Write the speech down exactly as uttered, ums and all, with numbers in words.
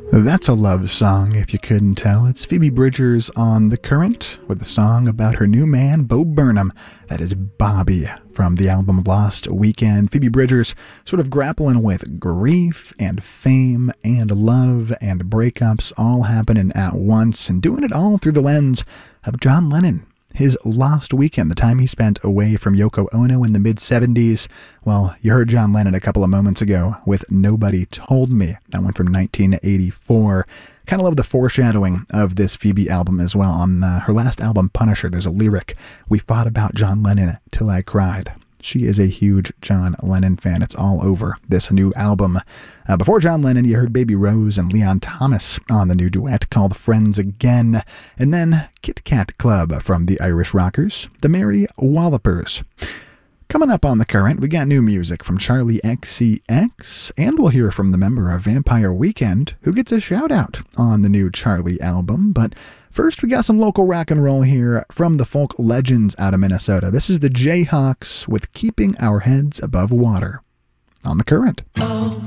That's a love song, if you couldn't tell. It's Phoebe Bridgers on The Current with a song about her new man, Bo Burnham. That is Bobby from the album Lost Weekend. Phoebe Bridgers sort of grappling with grief and fame and love and breakups all happening at once and doing it all through the lens of John Lennon. His Lost Weekend, the time he spent away from Yoko Ono in the mid-seventies. Well, you heard John Lennon a couple of moments ago with Nobody Told Me. That one from nineteen eighty-four. Kind of love the foreshadowing of this Phoebe album as well. On uh, her last album, Punisher, there's a lyric, "We fought about John Lennon till I cried." She is a huge John Lennon fan. It's all over this new album. Uh, before John Lennon, you heard Baby Rose and Leon Thomas on the new duet called Friends Again. And then Kit Kat Club from the Irish Rockers, the Mary Wallopers. Coming up on The Current, we got new music from Charlie X C X, and we'll hear from the member of Vampire Weekend, who gets a shout-out on the new Charlie album. But first, we got some local rock and roll here from the folk legends out of Minnesota. This is the Jayhawks with Keeping Our Heads Above Water on The Current. Oh.